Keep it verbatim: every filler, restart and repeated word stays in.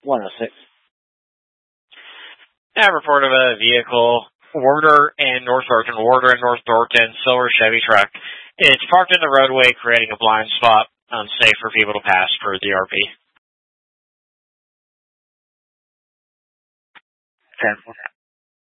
one oh six. I report of a vehicle, Warder and North Thornton, Warder and North Thornton, silver Chevy truck. It's parked in the roadway, creating a blind spot, unsafe for people to pass for the R P. ten four.